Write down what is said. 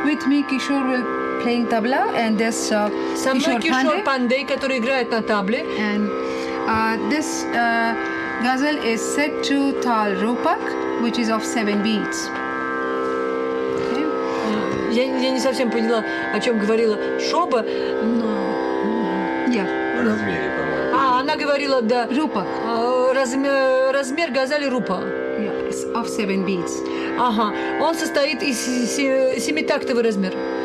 With me, Kishore will playing tabla, and this Со мной Кишор Пандей, который играет на табле. And this ghazal is set to Tal Rupak, which is of 7 beats. Okay. Я не совсем поняла, о чем говорила Шоба. Yeah. В размере, по-моему. Она говорила, да. Rupak. Размер газали рупа. Yeah, it's of 7 beats. Ага. Он состоит из семитактовый размер.